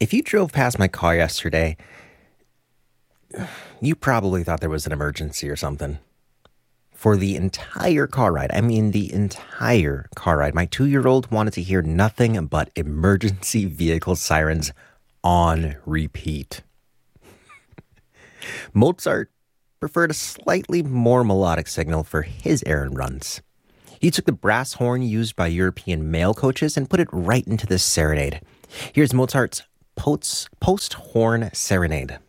If you drove past my car yesterday, you probably thought there was an emergency or something. For the entire car ride, the entire car ride, my 2-year-old wanted to hear nothing but emergency vehicle sirens on repeat. Mozart preferred a slightly more melodic signal for his errand runs. He took the brass horn used by European mail coaches and put it right into this serenade. Here's Mozart's post-horn serenade.